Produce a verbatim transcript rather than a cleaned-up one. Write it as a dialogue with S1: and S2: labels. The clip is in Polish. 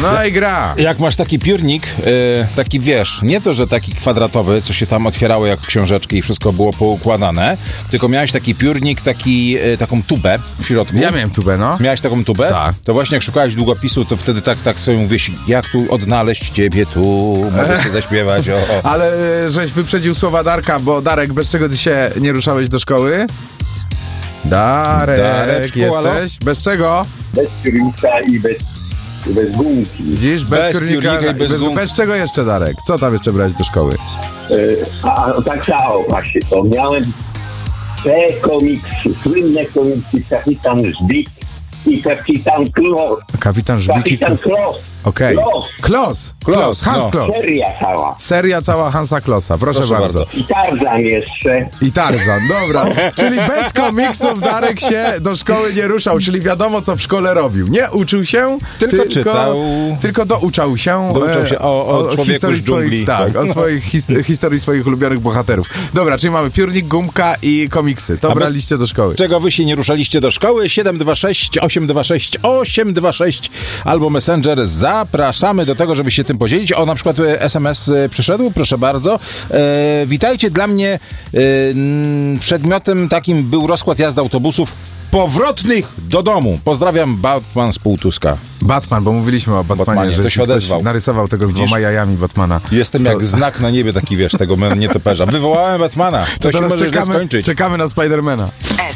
S1: No i gra.
S2: Jak masz taki piórnik, yy, taki wiesz, nie to, że taki kwadratowy, co się tam otwierało jak książeczki i wszystko było poukładane, tylko miałeś taki piórnik, taki, yy, taką tubę w środku.
S1: Ja miałem tubę, no.
S2: Miałeś taką tubę?
S1: Tak.
S2: To właśnie jak szukałeś długopisu, to wtedy tak, tak sobie mówisz, jak tu odnaleźć ciebie, tu mogę sobie zaśpiewać. O, o.
S1: Ale y, żeś wyprzedził słowa Darka, bo Darek, bez czego ty się nie ruszałeś do szkoły? Darek,
S2: Dareczku,
S1: jesteś?
S2: halo?
S1: Bez czego?
S3: Bez piórnika i bez, bez gumki.
S1: Widzisz? Bez,
S2: Bez
S1: piórnika,
S2: piórnika i bez
S1: bez,
S2: gumki.
S1: bez czego jeszcze, Darek? Co tam jeszcze brać do szkoły?
S3: Y, A, a tak samo właśnie to. Miałem te komiksy, słynne komiksy Kapitan Żbik i Kapitan Klos.
S1: Kapitan Żbiki.
S3: Kapitan Klos.
S1: Okej.
S3: Klos.
S1: Klos.
S2: Klos,
S1: Klos. Hans
S2: no.
S1: Klos.
S3: Seria cała.
S1: Seria cała Hansa Klossa. Proszę,
S2: Proszę
S1: bardzo.
S2: bardzo.
S3: I Tarzan jeszcze.
S1: I Tarzan, dobra. Czyli bez komiksów Darek się do szkoły nie ruszał, czyli wiadomo, co w szkole robił. Nie uczył się,
S2: Tylko czytał.
S1: Tylko douczał się.
S2: Douczał się o- o człowieku
S1: historii
S2: z dżungli.
S1: swoich, tak, o swoich his, historii swoich ulubionych bohaterów. Dobra, czyli mamy piórnik, gumka i komiksy. To
S2: A bez-
S1: braliście do szkoły.
S2: Czego wy się nie ruszaliście do szkoły? siedem dwa sześć, osiem dwa sześć, osiem dwa sześć albo Messenger. Zapraszamy do tego, żeby się tym podzielić. O, na przykład e, S M S e, przyszedł, proszę bardzo. E, witajcie, dla mnie e, n, przedmiotem takim był rozkład jazdy autobusów powrotnych do domu. Pozdrawiam, Batman z Półtuska.
S1: Batman, bo mówiliśmy o Batmanie,
S2: Batmanie,
S1: że
S2: to się
S1: jeśli ktoś
S2: odezwał.
S1: narysował tego z
S2: Widzisz?
S1: dwoma jajami Batmana.
S2: Jestem jak znak na niebie taki, wiesz, tego nietoperza. Wywołałem Batmana. To,
S1: To
S2: się
S1: teraz
S2: może źle
S1: czekamy,
S2: skończyć.
S1: czekamy na Spidermana.